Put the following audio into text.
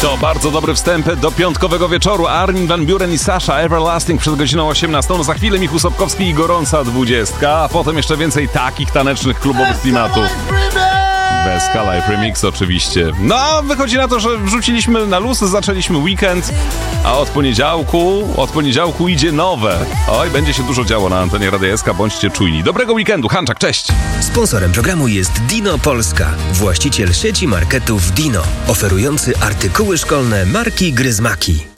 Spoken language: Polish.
To bardzo dobry wstęp do piątkowego wieczoru. Armin van Buuren i Sasha Everlasting przed godziną 18. No za chwilę Michał Sobkowski i gorąca 20, a potem jeszcze więcej takich tanecznych klubowych klimatów. Bez Live Remix oczywiście. No, wychodzi na to, że wrzuciliśmy na luz, zaczęliśmy weekend, a od poniedziałku idzie nowe. Oj, będzie się dużo działo na antenie Radia SK, bądźcie czujni. Dobrego weekendu, Hanczak, cześć! Sponsorem programu jest Dino Polska, właściciel sieci marketów Dino, oferujący artykuły szkolne marki Gryzmaki.